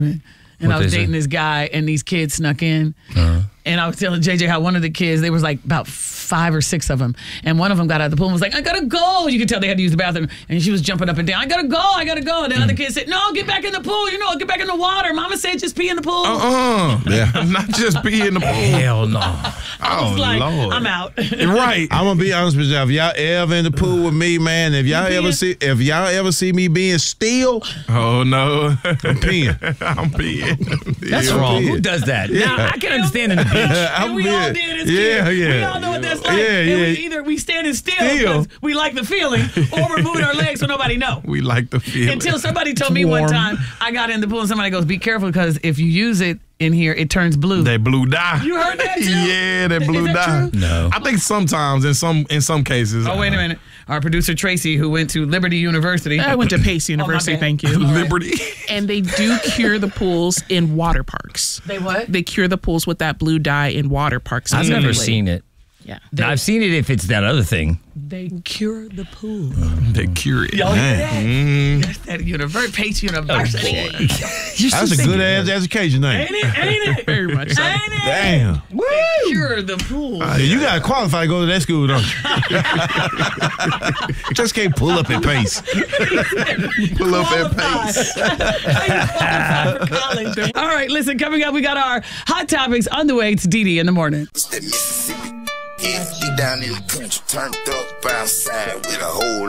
And I was dating this guy, and these kids snuck in. And I was telling JJ how one of the kids, there was like about 5 or 6 of them. And one of them got out of the pool and was like, I gotta go. You could tell they had to use the bathroom. And she was jumping up and down. I gotta go. And the other kid said, no, get back in the pool. Get back in the water. Mama said just pee in the pool. Yeah, not just pee in the pool. Hell no. I was like, Lord. I'm out. Right. I'm gonna be honest with y'all. If y'all ever in the pool with me, man, if y'all ever see me being still, oh no, I'm peeing. I'm peeing. That's wrong. Who does that? Now I can understand in the beach. And we all did as kids. We all know what that's like. Either we standing still because we like the feeling, or we're moving our legs so nobody know. We like the feeling. Until somebody told me one time, I got in the pool and somebody goes, be careful because if you use it in here, it turns blue. That blue dye. You heard that too? Yeah, that blue Is that dye. true? No. I think sometimes in some cases. Oh, wait a minute. Our producer Tracy, who went to Liberty University. I went to Pace University, thank you. Liberty. And they do cure the pools in water parks. They what? They cure the pools with that blue dye in water parks. I've never seen it. Yeah. I've seen it if it's that other thing. They cure the pool. They cure it. Y'all hear that? That's that Pace University. That's a good ass education name. Ain't it? Very much so. Ain't it? Damn. They cure the pool. You gotta qualify to go to that school, don't you? Just can't pull up at Pace. Pull up at Pace. For college. All right, listen, coming up, we got our hot topics on the way. It's Dee in the morning. It's that Mississippi. Yeah, be down in the country, turned up outside with a whole